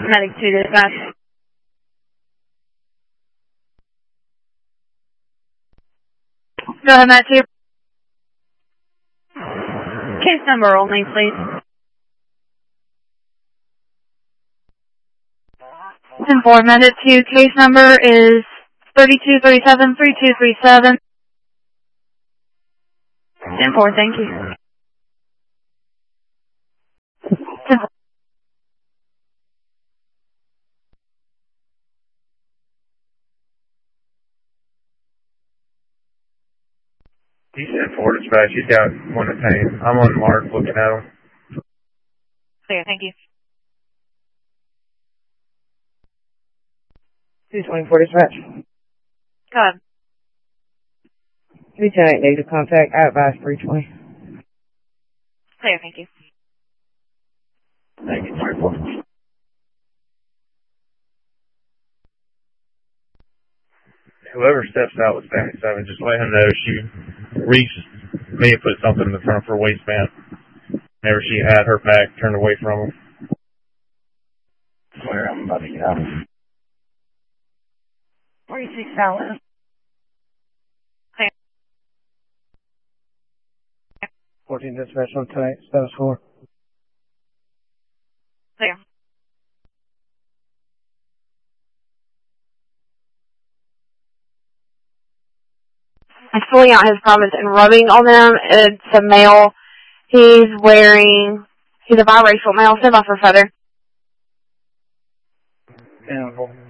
Medic 2 dispatch. Go ahead, Medic 2. Case number only, please. 10-4, Medic 2, case number is 3237-3237. 10-4, thank you. 10-4. He said 4 dispatch. He's got one at pain. I'm on Mark looking at him. Clear, thank you. 224 dispatch. Go ahead. Lieutenant, negative contact. I advise 320. Clear, thank you. Thank you, 24. Whoever steps out with 77, just let him know she may have put something in the front of her waistband. Whenever she had her back turned away from him. Swear I'm about to get out of here. 46 hours. 14 dispatch on tonight, status 4. Clear. I'm pulling out his comments and rubbing on them. It's a male. He's a biracial male. Send off for feather. And